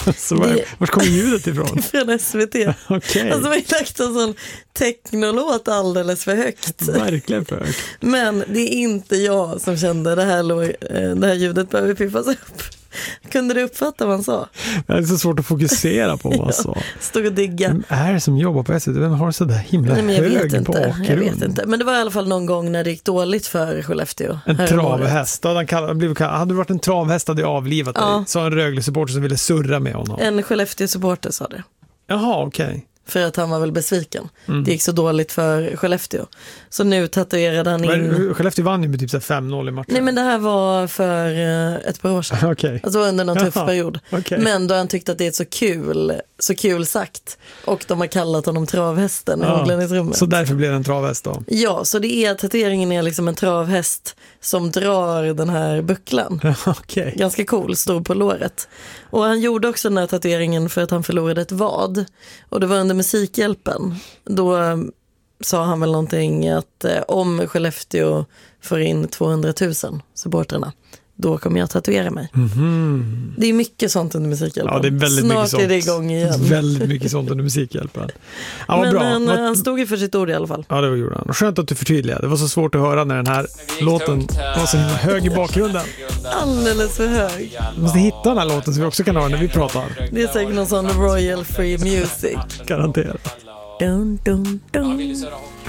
Vart kommer ljudet ifrån? Från SVT. Okej. Alltså vi har lagt en sån technolåt alldeles för högt. Verkligen för högt. Men det är inte jag som kände det här ljudet behöver piffas upp. Kunde du uppfatta vad han sa? Det är så svårt att fokusera på vad han sa. Stod och digga. Vem är det som jobbar på SVT? Vem har så där himla hög bakgrund? Jag vet inte. Men det var i alla fall någon gång när det gick dåligt för Skellefteå. En travhäst. Hade du varit en travhäst hade jag avlivat dig. Så en Rögle-supporter som ville surra med honom. En Skellefteå-supporter sa det. Jaha, okej. För att han var väl besviken. Det gick så dåligt för Skellefteå. Så nu tatuerade han in... Men Skellefteå vann ju med typ 5-0 i matchen. Nej, men det här var för ett par år sedan. Okay. Alltså under någon tuff period. Okay. Men då han tyckte att det är så kul sagt. Och de har kallat honom travhästen i omklädningsrummet. Så därför blir det en travhäst då? Ja, så det är tatueringen är liksom en travhäst som drar den här bucklan. Okay. Ganska cool, stor på låret. Och han gjorde också den här tatueringen för att han förlorade ett vad. Och det var under Musikhjälpen. Då sa han väl någonting att om Skellefteå får in 200 000 supporterna, då kommer jag tatuera mig. Mm-hmm. Det är mycket sånt under Musikhjälpen. Ja, det är väldigt Snart mycket sånt. är det igång igen. Väldigt mycket sånt under Musikhjälpen. Ja, men bra. Han stod ju för sitt ord i alla fall. Ja, det gjorde han. Skönt att du förtydligade. Det var så svårt att höra när den här låten var så himla hög i bakgrunden. Alldeles för hög. Vi måste hitta den här låten som vi också kan ha när vi pratar. Det är säkert någon sån Royal Free Music. Garanterat. Dun, dun, dun.